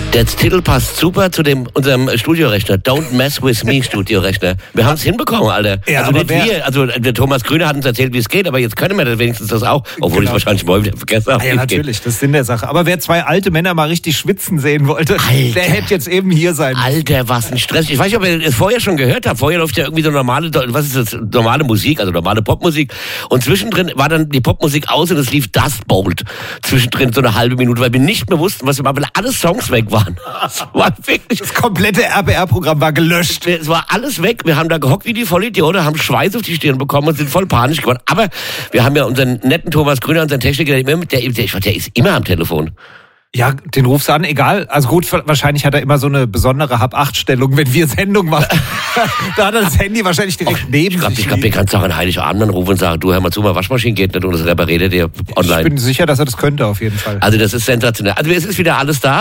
Der Titel passt super zu unserem Studiorechner. Don't mess with me Studiorechner. Wir haben es hinbekommen, Alter. Ja, also nicht wir. Also der Thomas Grüner hat uns erzählt, wie es geht, aber jetzt können wir das wenigstens das auch. Obwohl ich es wahrscheinlich morgen wieder vergessen habe. Ja, natürlich, das ist Sinn der Sache. Aber wer zwei alte Männer mal richtig schwitzen sehen wollte, Alter, der hätte jetzt eben hier sein müssen. Alter, was ein Stress. Ich weiß nicht, ob ihr es vorher schon gehört habt. Vorher läuft ja irgendwie so normale, was ist das? Normale Musik, also normale Popmusik. Und zwischendrin war dann die Popmusik aus und es lief Dust Bolt. Zwischendrin so eine halbe Minute, weil wir nicht mehr wussten, was wir machen, weil alle Songs weg waren. War wirklich, Das komplette RBR-Programm war gelöscht. es war alles weg. Wir haben da gehockt wie die Vollidioten, haben Schweiß auf die Stirn bekommen und sind voll panisch geworden. Aber wir haben ja unseren netten Thomas Grüner, unseren Techniker, der ist immer am Telefon. Ja, den rufst du an, egal. Also gut, wahrscheinlich hat er immer so eine besondere Hab-8-Stellung, wenn wir Sendung machen. Da hat er das Handy wahrscheinlich direkt neben sich. Ich glaube, der kannst du auch an Heiligabend anrufen und sagen, du, hör mal zu, mal Waschmaschine geht nicht und das repariert dir online. Ich bin sicher, dass er das könnte auf jeden Fall. Also das ist sensationell. Also es ist wieder alles da.